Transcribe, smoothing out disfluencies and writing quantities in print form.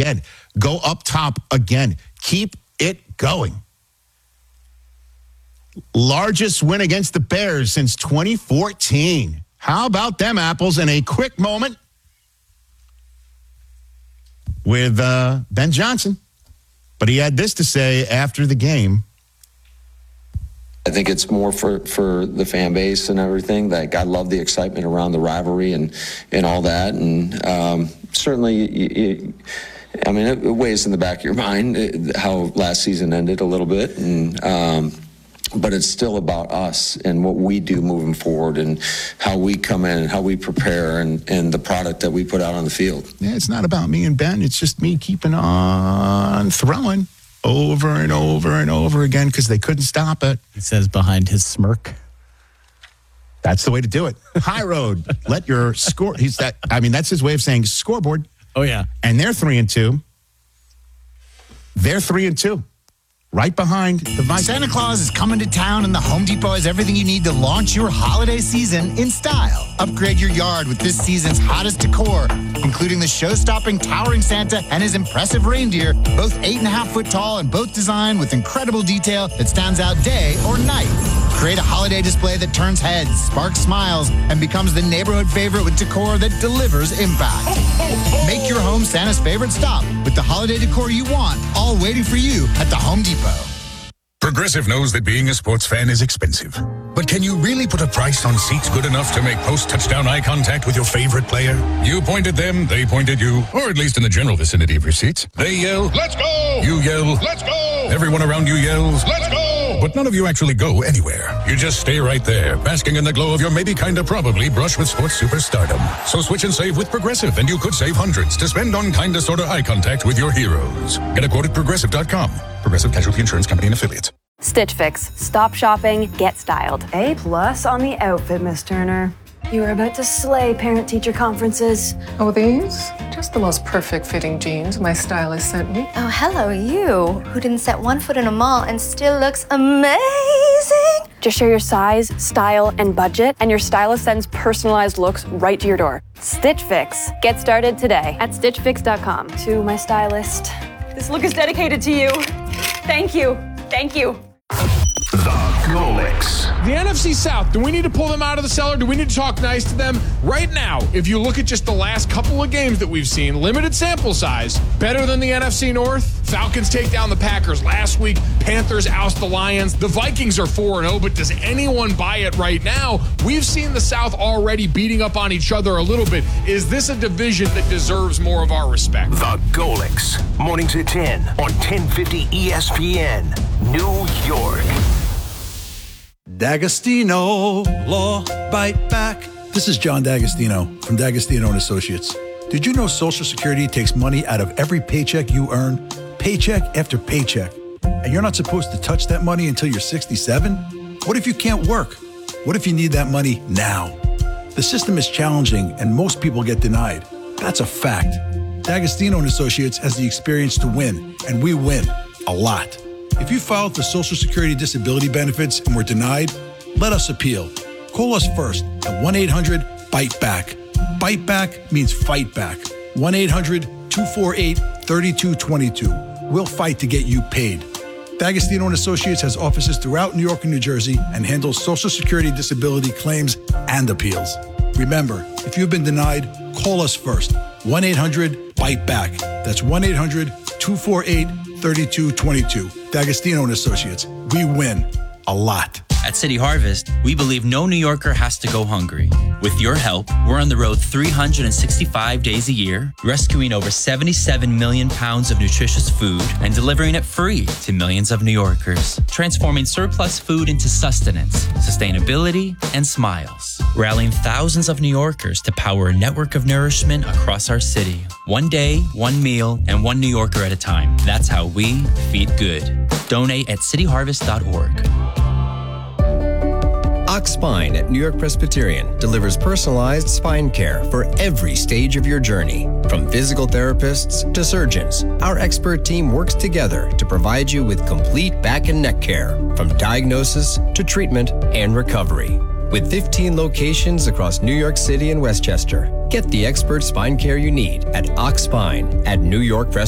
again. Go up top again. Keep it going. Largest win against the Bears since 2014. How about them apples? In a quick moment with Ben Johnson. But he had this to say after the game. I think it's more for the fan base and everything. Like, I love the excitement around the rivalry and all that. And certainly, it weighs in the back of your mind how last season ended a little bit. And but it's still about us and what we do moving forward and how we come in and how we prepare and the product that we put out on the field. Yeah, it's not about me and Ben. It's just me keeping on throwing over and over and over again because they couldn't stop it. He says behind his smirk. That's the way to do it. High road. Let your score. That's his way of saying scoreboard. Oh, yeah. And they're 3-2. They're 3-2. Right behind the Vikings. Santa Claus is coming to town, and the Home Depot has everything you need to launch your holiday season in style. Upgrade your yard with this season's hottest decor, including the show-stopping towering Santa and his impressive reindeer, both 8.5 foot tall and both designed with incredible detail that stands out day or night. Create a holiday display that turns heads, sparks smiles, and becomes the neighborhood favorite with decor that delivers impact. Make your home Santa's favorite stop with the holiday decor you want, all waiting for you at the Home Depot. Progressive knows that being a sports fan is expensive. But can you really put a price on seats good enough to make post-touchdown eye contact with your favorite player? You point at them, they point at you, or at least in the general vicinity of your seats. They yell, "Let's go!" You yell, "Let's go!" Everyone around you yells, "Let's go!" But none of you actually go anywhere. You just stay right there, basking in the glow of your maybe kinda probably brush with sports superstardom. So switch and save with Progressive, and you could save hundreds to spend on kinda sorta eye contact with your heroes. Get a quote at Progressive.com. Progressive Casualty Insurance Company and Affiliates. Stitch Fix. Stop shopping, get styled. A+ on the outfit, Miss Turner. You were about to slay parent-teacher conferences. Oh, these? Just the most perfect fitting jeans my stylist sent me. Oh, hello, you, who didn't set one foot in a mall and still looks amazing. Just share your size, style, and budget, and your stylist sends personalized looks right to your door. Stitch Fix. Get started today at StitchFix.com. To my stylist. This look is dedicated to you. Thank you. Thank you. The Golics. The NFC South, do we need to pull them out of the cellar? Do we need to talk nice to them? Right now, if you look at just the last couple of games that we've seen, limited sample size, better than the NFC North. Falcons take down the Packers last week. Panthers oust the Lions. The Vikings are 4-0, but does anyone buy it right now? We've seen the South already beating up on each other a little bit. Is this a division that deserves more of our respect? The Golics. Mornings at 10 on 1050 ESPN, New York. D'Agostino, Law Bite Back. This is John D'Agostino from D'Agostino and Associates. Did you know Social Security takes money out of every paycheck you earn, paycheck after paycheck, and you're not supposed to touch that money until you're 67? What if you can't work? What if you need that money now? The system is challenging and most people get denied. That's a fact. D'Agostino and Associates has the experience to win, and we win a lot. If you filed for Social Security disability benefits and were denied, let us appeal. Call us first at 1-800-BITE-BACK. Bite back means fight back. 1-800-248-3222. We'll fight to get you paid. D'Agostino and Associates has offices throughout New York and New Jersey and handles Social Security disability claims and appeals. Remember, if you've been denied, call us first. 1-800-BITE-BACK. That's 1-800-248-3222. D'Agostino and Associates. We win a lot. At City Harvest, we believe no New Yorker has to go hungry. With your help, we're on the road 365 days a year, rescuing over 77 million pounds of nutritious food and delivering it free to millions of New Yorkers, transforming surplus food into sustenance, sustainability, and smiles, rallying thousands of New Yorkers to power a network of nourishment across our city. One day, one meal, and one New Yorker at a time. That's how we feed good. Donate at cityharvest.org. Ox Spine at New York Presbyterian delivers personalized spine care for every stage of your journey. From physical therapists to surgeons, our expert team works together to provide you with complete back and neck care, from diagnosis to treatment and recovery. With 15 locations across New York City and Westchester, get the expert spine care you need at Ox Spine at New York Presbyterian.